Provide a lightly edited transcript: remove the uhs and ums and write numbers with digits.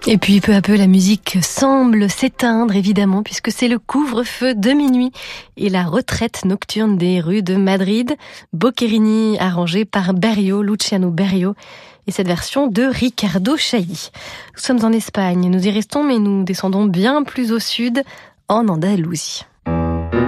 Et puis peu à peu la musique semble s'éteindre évidemment puisque c'est le couvre-feu de minuit et la retraite nocturne des rues de Madrid. Boccherini arrangé par Luciano Berio et cette version de Ricardo Chailly. Nous sommes en Espagne, nous y restons mais nous descendons bien plus au sud en Andalousie.